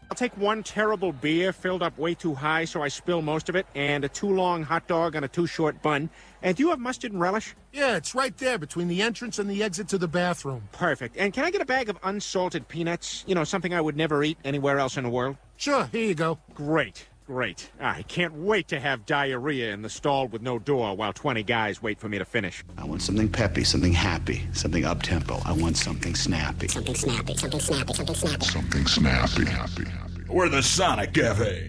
I'll take one terrible beer filled up way too high so I spill most of it, and a too long hot dog on a too short bun. And do you have mustard and relish? Yeah, it's right there between the entrance and the exit to the bathroom. Perfect. And can I get a bag of unsalted peanuts? You know, something I would never eat anywhere else in the world? Sure, here you go. Great. I can't wait to have diarrhea in the stall with no door while 20 guys wait for me to finish. I want something peppy, something happy, something up-tempo. I want something snappy. Something snappy. Something snappy. We're the Sonic Cafe.